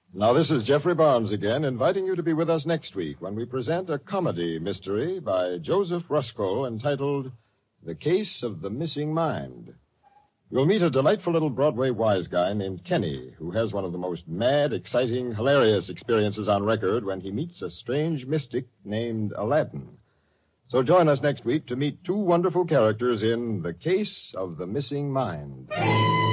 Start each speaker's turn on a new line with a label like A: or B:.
A: Now, this is Jeffrey Barnes again, inviting you to be with us next week when we present a comedy mystery by Joseph Ruskell entitled The Case of the Missing Mind. You'll meet a delightful little Broadway wise guy named Kenny, who has one of the most mad, exciting, hilarious experiences on record when he meets a strange mystic named Aladdin. So join us next week to meet two wonderful characters in The Case of the Missing Mind.